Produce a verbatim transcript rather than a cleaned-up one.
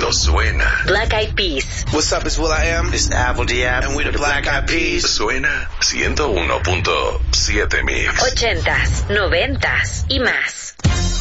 Esto suena. Black Eyed Peas. What's up, it's Will I Am. It's Avril Diab. And we're the Black Eyed Peas. Suena ciento uno punto siete Mix. Ochentas, noventas y más.